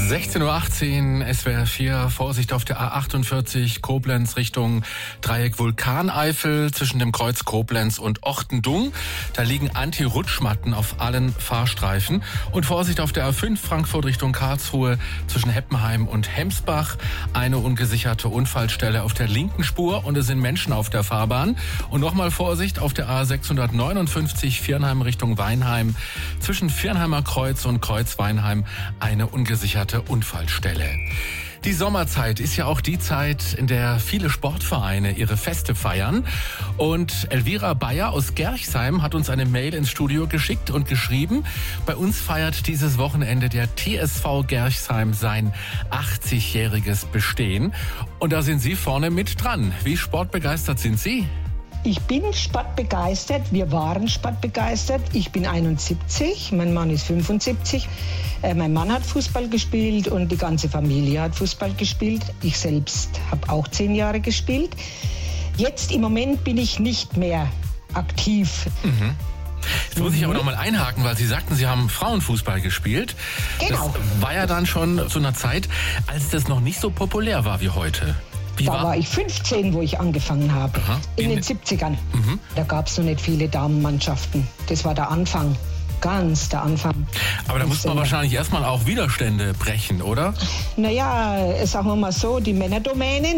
16:18 Uhr, SWR 4, Vorsicht auf der A48, Koblenz Richtung Dreieck Vulkaneifel zwischen dem Kreuz Koblenz und Ortendung. Da liegen Anti-Rutschmatten auf allen Fahrstreifen. Und Vorsicht auf der A5, Frankfurt Richtung Karlsruhe zwischen Heppenheim und Hemsbach. Eine ungesicherte Unfallstelle auf der linken Spur und es sind Menschen auf der Fahrbahn. Und nochmal Vorsicht auf der A659, Viernheim Richtung Weinheim zwischen Viernheimer Kreuz und Kreuz Weinheim. Eine ungesicherte Unfallstelle. Die Sommerzeit ist ja auch die Zeit, in der viele Sportvereine ihre Feste feiern. Und Elvira Bayer aus Gerchsheim hat uns eine Mail ins Studio geschickt und geschrieben, bei uns feiert dieses Wochenende der TSV Gerchsheim sein 80-jähriges Bestehen. Und da sind Sie vorne mit dran. Wie sportbegeistert sind Sie? Ich bin sportbegeistert, wir waren sportbegeistert. Ich bin 71, mein Mann ist 75. Mein Mann hat Fußball gespielt und die ganze Familie hat Fußball gespielt. Ich selbst habe auch 10 Jahre gespielt. Jetzt im Moment bin ich nicht mehr aktiv. Jetzt muss ich aber noch mal einhaken, weil Sie sagten, Sie haben Frauenfußball gespielt. Genau. Das war ja dann schon zu einer Zeit, als das noch nicht so populär war wie heute. Da war ich 15, wo ich angefangen habe, in den 70ern. Da gab es noch nicht viele Damenmannschaften. Das war der Anfang, ganz der Anfang. Aber da muss man wahrscheinlich erstmal auch Widerstände brechen, oder? Naja, sagen wir mal so, die Männerdomäne,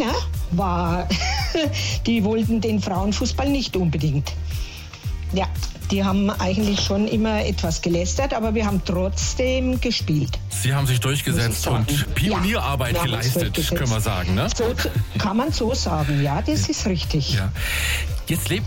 die wollten den Frauenfußball nicht unbedingt. Ja, die haben eigentlich schon immer etwas gelästert, aber wir haben trotzdem gespielt. Sie haben sich durchgesetzt und Pionierarbeit geleistet, können wir sagen, ne? So kann man so sagen, ja, das ist richtig. Ja. Jetzt lebt